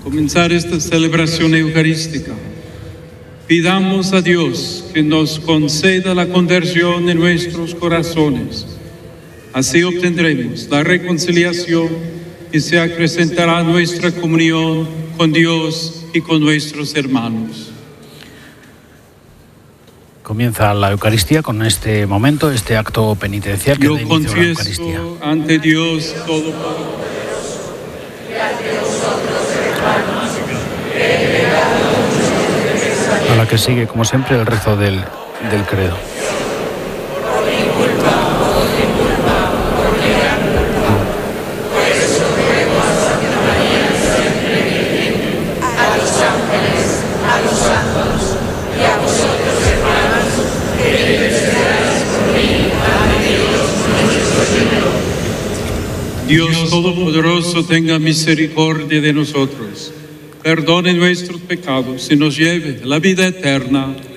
comenzar esta celebración eucarística, pidamos a Dios que nos conceda la conversión en nuestros corazones. Así obtendremos la reconciliación y se acrecentará nuestra comunión con Dios y con nuestros hermanos. Comienza la Eucaristía con este momento, este acto penitencial que da inicio a la Eucaristía. Yo confieso ante Dios Todopoderoso y ante vosotros, hermanos, que he pecado mucho de pensamiento. A la que sigue, como siempre, el rezo del credo. Por mi culpa, por mi gran culpa. Por eso ruego a Santa María siempre Virgen, a los ángeles, a los santos y a vosotros, hermanos, que intercedáis por mí ante Dios nuestro Señor. Dios Todopoderoso tenga misericordia de nosotros, perdone nuestros pecados y nos lleve a la vida eterna.